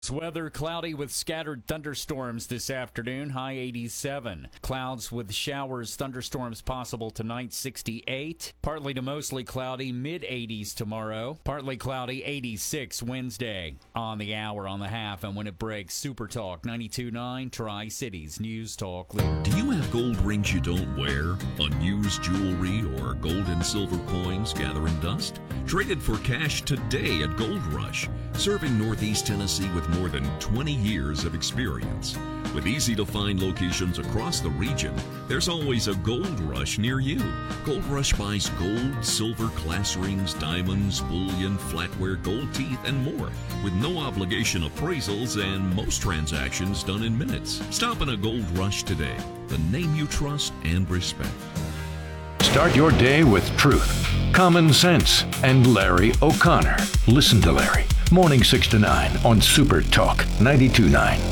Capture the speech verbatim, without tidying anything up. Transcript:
Weather cloudy with scattered thunderstorms this afternoon, high eighty-seven. Clouds with showers, thunderstorms possible tonight, sixty-eight. Partly to mostly cloudy, mid eighties tomorrow. Partly cloudy, eighty-six Wednesday. On the hour, on the half, and when it breaks, Super Talk ninety-two point nine, Tri-Cities News Talk Leader. Do you have gold rings you don't wear, unused jewelry, or gold and silver coins gathering dust? Traded for cash today at Gold Rush, serving Northeast Tennessee with more than twenty years of experience. With easy-to-find locations across the region, there's always a Gold Rush near you. Gold Rush buys gold, silver, class rings, diamonds, bullion, flatware, gold teeth, and more, with no obligation appraisals and most transactions done in minutes. Stop in a Gold Rush today, the name you trust and respect. Start your day with truth, common sense, and Larry O'Connor. Listen to Larry. Morning six to nine on Super Talk ninety-two point nine.